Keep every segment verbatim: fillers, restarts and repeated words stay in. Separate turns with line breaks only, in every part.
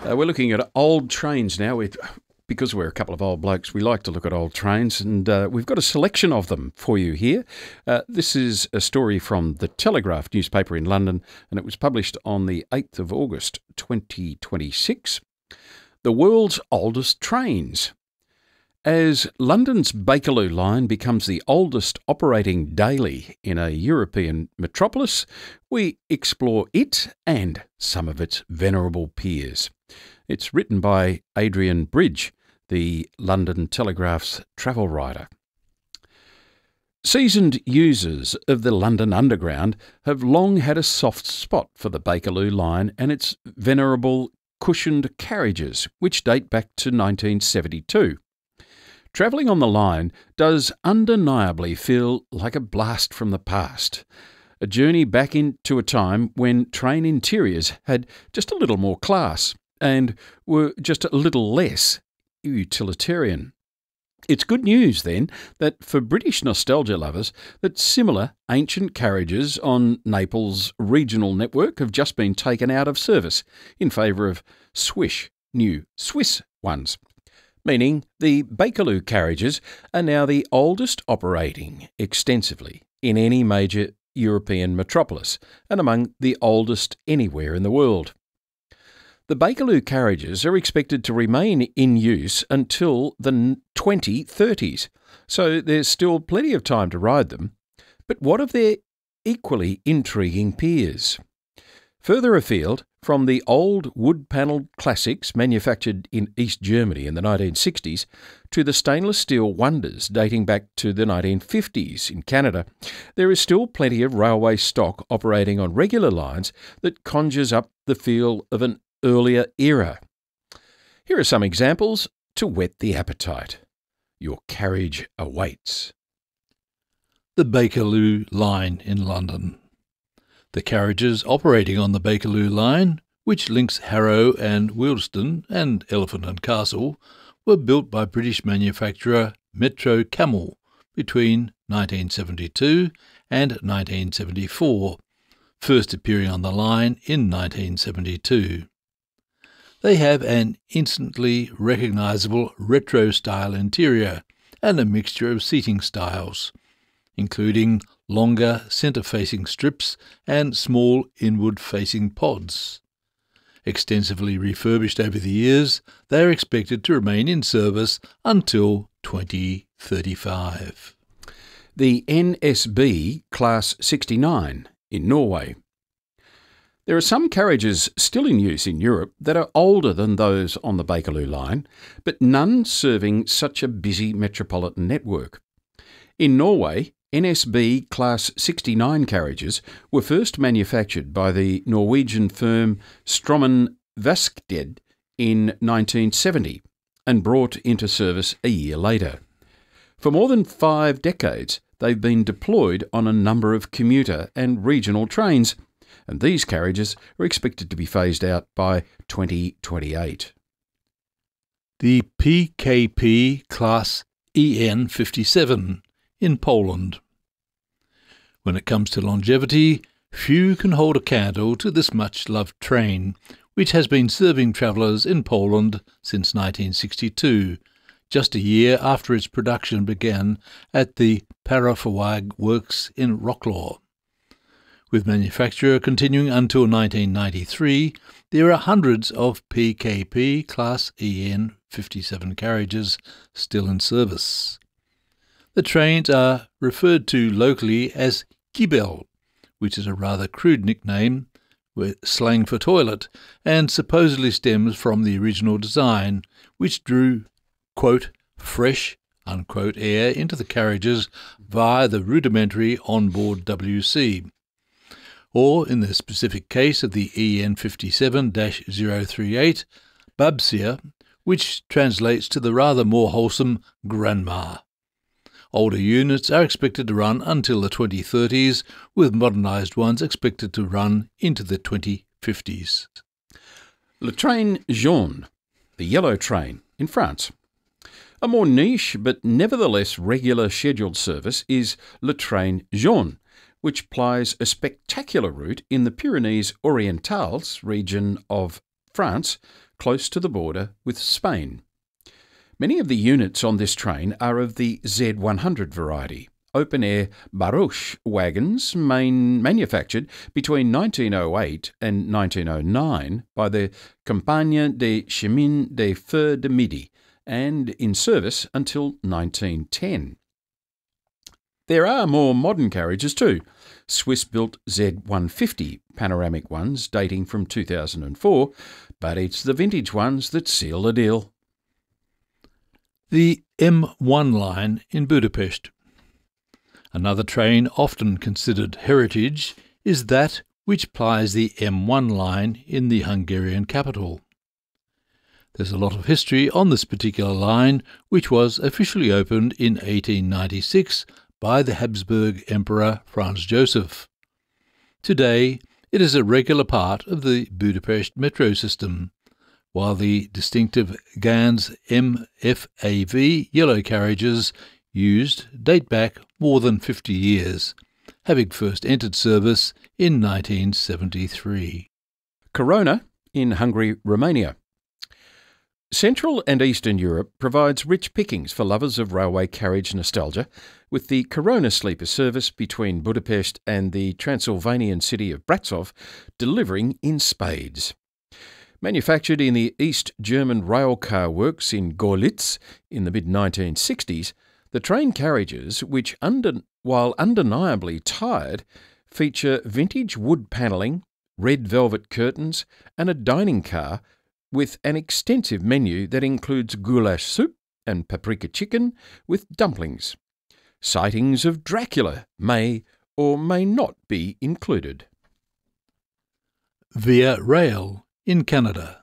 Uh, we're looking at old trains now. We, because we're a couple of old blokes, we like to look at old trains, and uh, we've got a selection of them for you here. Uh, this is a story from the Telegraph newspaper in London, and it was published on the eighth of August twenty twenty-six. The world's oldest trains. As London's Bakerloo line becomes the oldest operating daily in a European metropolis, we explore it and some of its venerable peers. It's written by Adrian Bridge, the London Telegraph's travel writer. Seasoned users of the London Underground have long had a soft spot for the Bakerloo line and its venerable cushioned carriages, which date back to nineteen seventy-two. Travelling on the line does undeniably feel like a blast from the past, a journey back into a time when train interiors had just a little more class and were just a little less utilitarian. It's good news, then, that for British nostalgia lovers, that similar ancient carriages on Naples' regional network have just been taken out of service in favour of swish, new Swiss ones, meaning the Bakerloo carriages are now the oldest operating extensively in any major European metropolis and among the oldest anywhere in the world. The Bakerloo carriages are expected to remain in use until the twenty thirties, so there's still plenty of time to ride them. But what of their equally intriguing peers? Further afield, from the old wood-panelled classics manufactured in East Germany in the nineteen sixties to the stainless steel wonders dating back to the nineteen fifties in Canada, there is still plenty of railway stock operating on regular lines that conjures up the feel of an earlier era. Here are some examples to whet the appetite. Your carriage awaits.
The Bakerloo line in London. The carriages operating on the Bakerloo line, which links Harrow and Wealdstone and Elephant and Castle, were built by British manufacturer Metro Camel between nineteen seventy-two and nineteen seventy-four, first appearing on the line in nineteen seventy-two. They have an instantly recognisable retro-style interior and a mixture of seating styles, including longer centre-facing strips and small inward-facing pods. Extensively refurbished over the years, they are expected to remain in service until twenty thirty-five.
The N S B Class sixty-nine in Norway. There are some carriages still in use in Europe that are older than those on the Bakerloo line, but none serving such a busy metropolitan network. In Norway, N S B Class sixty-nine carriages were first manufactured by the Norwegian firm Strømmen Verksted in nineteen seventy and brought into service a year later. For more than five decades, they've been deployed on a number of commuter and regional trains, and these carriages are expected to be phased out by twenty twenty-eight.
The P K P Class E N fifty-seven in Poland. When it comes to longevity, few can hold a candle to this much-loved train, which has been serving travellers in Poland since nineteen sixty-two, just a year after its production began at the Parafawag Works in Wrocław. With manufacture continuing until nineteen ninety-three, there are hundreds of P K P Class E N fifty-seven carriages still in service. The trains are referred to locally as Kibel, which is a rather crude nickname, with slang for toilet, and supposedly stems from the original design, which drew, quote, fresh, unquote, air into the carriages via the rudimentary onboard W C. Or, in the specific case of the E N fifty-seven dash zero three eight, Babcia, which translates to the rather more wholesome grandma. Older units are expected to run until the twenty thirties, with modernised ones expected to run into the twenty fifties.
Le Train Jaune, the yellow train, in France. A more niche but nevertheless regular scheduled service is Le Train Jaune, which plies a spectacular route in the Pyrenees Orientales region of France close to the border with Spain. Many of the units on this train are of the Z one hundred variety, open-air barouche wagons main manufactured between nineteen oh eight and nineteen oh nine by the Compagnie des Chemins de Fer de Midi and in service until nineteen ten. There are more modern carriages too, Swiss-built Z one fifty panoramic ones dating from two thousand four, but it's the vintage ones that seal the deal.
The M one line in Budapest. Another train often considered heritage is that which plies the M one line in the Hungarian capital. There's a lot of history on this particular line, which was officially opened in eighteen ninety-six by the Habsburg Emperor Franz Joseph. Today, it is a regular part of the Budapest metro system, while the distinctive Ganz M F A V yellow carriages used date back more than fifty years, having first entered service in nineteen seventy-three.
Corona in Hungary, Romania. Central and Eastern Europe provides rich pickings for lovers of railway carriage nostalgia, with the Corona sleeper service between Budapest and the Transylvanian city of Brasov delivering in spades. Manufactured in the East German railcar works in Görlitz in the mid nineteen sixties, the train carriages, which, under, while undeniably tired, feature vintage wood panelling, red velvet curtains, and a dining car with an extensive menu that includes goulash soup and paprika chicken with dumplings. Sightings of Dracula may or may not be included.
Via Rail in Canada.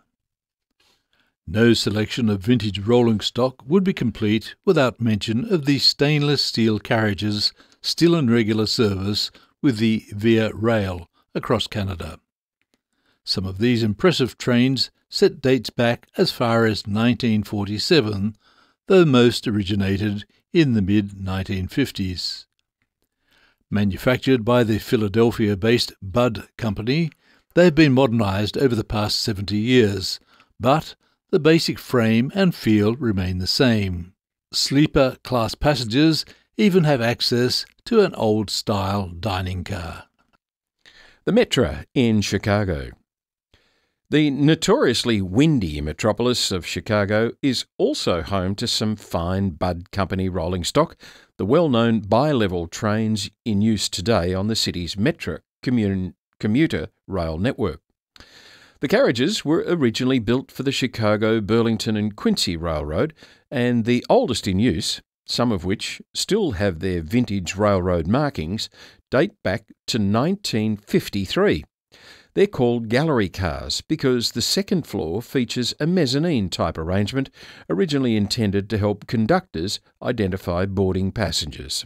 No selection of vintage rolling stock would be complete without mention of the stainless steel carriages still in regular service with the Via Rail across Canada. Some of these impressive trains set dates back as far as nineteen forty-seven, though most originated in the mid nineteen fifties. Manufactured by the Philadelphia-based Budd Company, they have been modernized over the past seventy years, but the basic frame and feel remain the same. Sleeper class passengers even have access to an old-style dining car.
The Metra in Chicago. The notoriously windy metropolis of Chicago is also home to some fine Budd Company rolling stock, the well-known bi-level trains in use today on the city's Metra commun- commuter rail network. The carriages were originally built for the Chicago, Burlington and Quincy Railroad, and the oldest in use, some of which still have their vintage railroad markings, date back to nineteen fifty-three. They're called gallery cars because the second floor features a mezzanine-type arrangement originally intended to help conductors identify boarding passengers.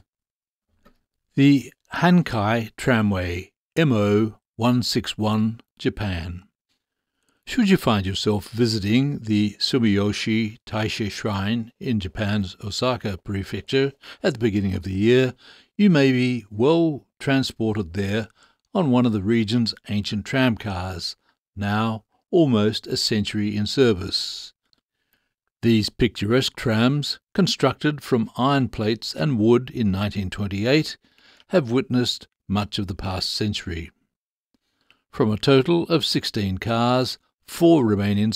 The Hankai Tramway, M O one sixty-one, Japan. Should you find yourself visiting the Sumiyoshi Taisha Shrine in Japan's Osaka Prefecture at the beginning of the year, you may be well transported there on one of the region's ancient tramcars, now almost a century in service. These picturesque trams, constructed from iron plates and wood in nineteen twenty-eight, have witnessed much of the past century. From a total of sixteen cars, four remain in